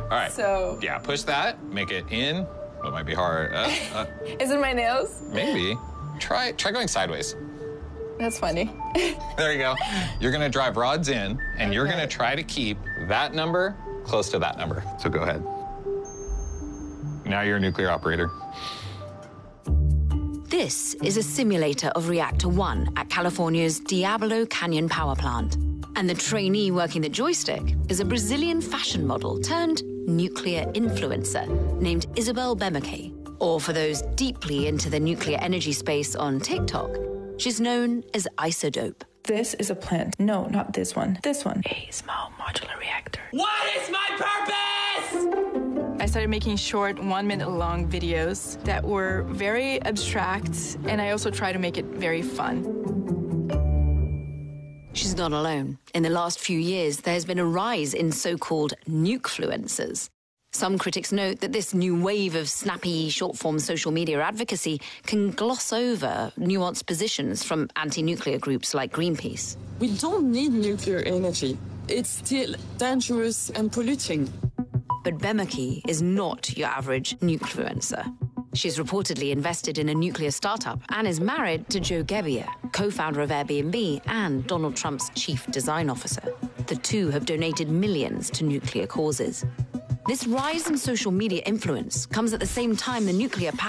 All right. So... Yeah, push that, make it in. Well, it might be hard. Is it my nails? Maybe. Try going sideways. That's funny. There you go. You're gonna drive rods in, and you're gonna try to keep that number close to that number. So go ahead. Now you're a nuclear operator. This is a simulator of Reactor 1 at California's Diablo Canyon Power Plant. And the trainee working the joystick is a Brazilian fashion model turned nuclear influencer named Isabel Bemeke. Or for those deeply into the nuclear energy space on TikTok, she's known as Isodope. This is a plant. No, not this one. This one. A small modular reactor. What is my purpose? I started making short 1-minute-long videos that were very abstract, and I also try to make it very fun. She's not alone. In the last few years, there's been a rise in so-called nukefluencers. Some critics note that this new wave of snappy, short-form social media advocacy can gloss over nuanced positions from anti-nuclear groups like Greenpeace. We don't need nuclear energy. It's still dangerous and polluting. But Bemeke is not your average nukefluencer. She's reportedly invested in a nuclear startup and is married to Joe Gebbia, co-founder of Airbnb and Donald Trump's chief design officer. The two have donated millions to nuclear causes. This rise in social media influence comes at the same time the nuclear power